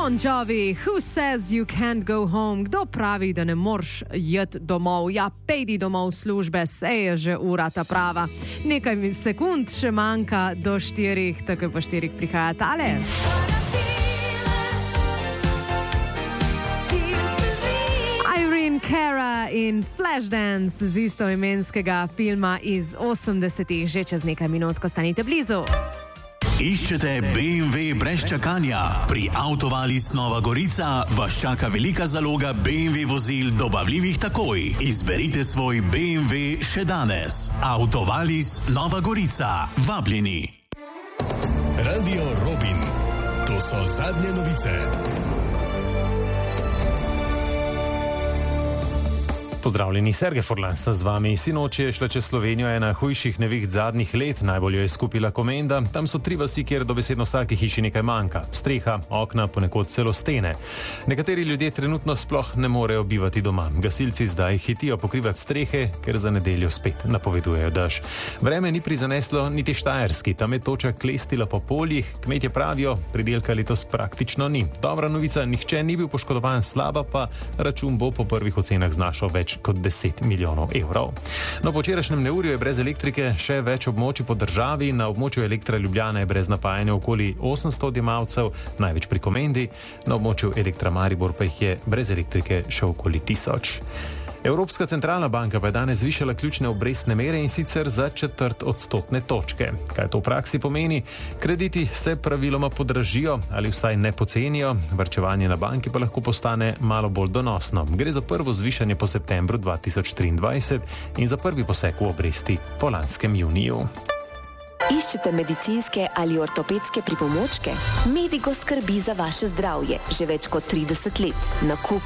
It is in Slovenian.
Bon Jovi, who says you can't go home? Kdo pravi, da ne moreš jeti domov? Ja, pejdi domov službe, sej je že ura ta prava. Nekaj sekund še manjka do 4, takoj po 4 prihaja tale. Irene Cara in Flashdance z istoimenskega filma iz 80-ih, že čez nekaj minut, ko stanite blizu. Iščete BMW brez čakanja? Pri Autovalis Nova Gorica vas čaka velika zaloga BMW vozil dobavljivih takoj. Izberite svoj BMW še danes. Autovalis Nova Gorica. Vabljeni. Radio Robin. To so zadnje novice. Pozdravljeni, Sergej Furlan sem z vami. Sinoč je šla čez Slovenijo ena hujših neviht zadnjih let, najbolj jo je skupila Komenda. Tam so 3 vasi, kjer dobesedno vsaki hiši nekaj manjka. Streha, okna, ponekod celo stene. Nekateri ljudje trenutno sploh ne morejo bivati doma. Gasilci zdaj hitijo pokrivati strehe, ker za nedeljo spet napovedujejo dež. Vreme ni prizaneslo niti Štajerski, tam je toča klestila po poljih. Kmetje pravijo, pridelka letos praktično ni. Dobra novica, nihče ni bil poškodovan, slaba pa, račun bo po prvih ocenah znašal več kot 10 milijonov evrov. No, po včerajšnjem neurju je brez elektrike še več območij po državi. Na območju Elektra Ljubljana je brez napajanja okoli 800 odjemalcev, največ pri Komendi, na območju Elektra Maribor pa jih je brez elektrike še okoli 1000. Evropska centralna banka pa je danes zvišala ključne obrestne mere in sicer za 1/4 odstotne točke. Kaj to v praksi pomeni? Krediti se praviloma podražijo ali vsaj ne pocenijo, varčevanje na banki pa lahko postane malo bolj donosno. Gre za prvo zvišanje po septembru 2023 in za prvi poseg v obresti po lanskem juniju. Iščete medicinske ali ortopedske pripomočke? Medigo skrbi za vaše zdravje že več kot 30 let. Nakup